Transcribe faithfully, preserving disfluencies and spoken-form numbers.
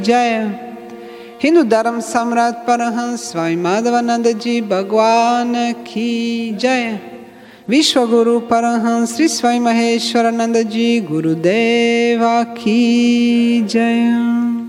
जय। हिंदू धर्म सम्राट परमहंस स्वामी माधवानंद जी भगवान की जय। विश्व गुरु परमहंस श्री स्वामी महेश्वरानंद जी गुरुदेवा की जय।